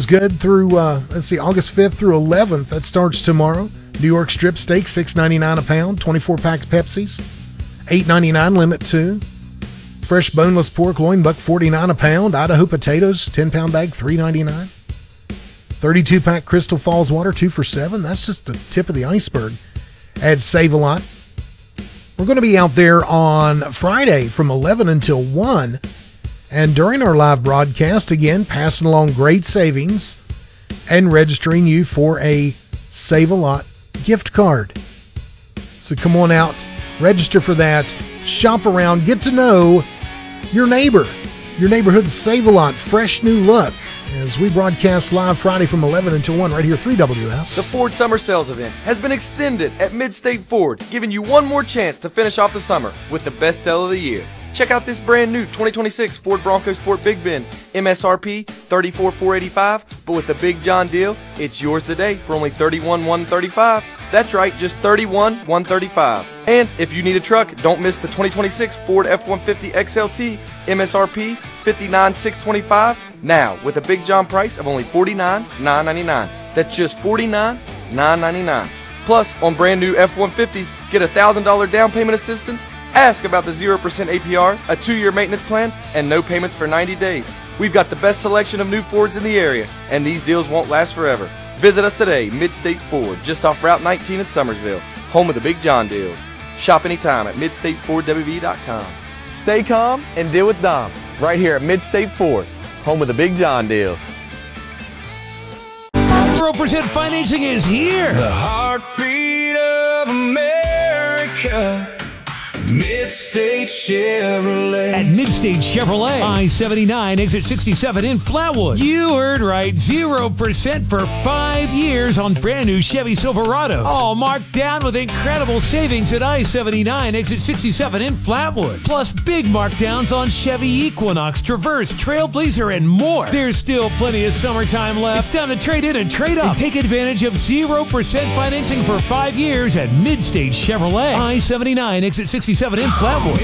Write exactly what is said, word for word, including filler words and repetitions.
is good through, uh, let's see, August fifth through eleventh. That starts tomorrow. New York strip steak, six ninety-nine a pound. twenty-four pack Pepsis, eight ninety-nine limit two. Fresh boneless pork loin, buck forty-nine a pound. Idaho potatoes, ten pound bag, three ninety-nine. thirty-two pack Crystal Falls water, two for seven. That's just the tip of the iceberg at Save-A-Lot. We're going to be out there on Friday from eleven until one. And during our live broadcast, again, passing along great savings and registering you for a Save-A-Lot gift card. So come on out, register for that, shop around, get to know your neighbor, your neighborhood Save-A-Lot, fresh new look, as we broadcast live Friday from eleven until one right here, three W S. The Ford Summer Sales Event has been extended at Mid-State Ford, giving you one more chance to finish off the summer with the best sale of the year. Check out this brand new twenty twenty-six Ford Bronco Sport Big Bend, M S R P thirty-four thousand four hundred eighty-five dollars, but with the Big John deal, it's yours today for only thirty-one thousand one hundred thirty-five dollars. That's right, just thirty-one thousand one hundred thirty-five dollars. And if you need a truck, don't miss the twenty twenty-six Ford F one fifty X L T, M S R P fifty-nine thousand six hundred twenty-five dollars, now with a Big John price of only forty-nine thousand nine hundred ninety-nine dollars. That's just forty-nine thousand nine hundred ninety-nine dollars. Plus, on brand new F one fifties, get a one thousand dollars down payment assistance. Ask about the zero percent A P R, a two-year maintenance plan, and no payments for ninety days. We've got the best selection of new Fords in the area, and these deals won't last forever. Visit us today, Mid-State Ford, just off Route nineteen in Summersville, home of the Big John deals. Shop anytime at mid state ford w v dot com. Stay calm and deal with Dom, right here at Mid-State Ford, home of the Big John deals. zero percent financing is here. The heartbeat of America. Mid-State Chevrolet. At Mid-State Chevrolet, I seventy-nine, exit sixty-seven in Flatwood. You heard right, zero percent for five years on brand new Chevy Silverados. All marked down with incredible savings at I seventy-nine, exit sixty-seven in Flatwood. Plus big markdowns on Chevy Equinox, Traverse, Trailblazer, and more. There's still plenty of summertime left. It's time to trade in and trade up and take advantage of zero percent financing for five years at Mid-State Chevrolet. I seventy-nine, exit sixty-seven in Flatwood.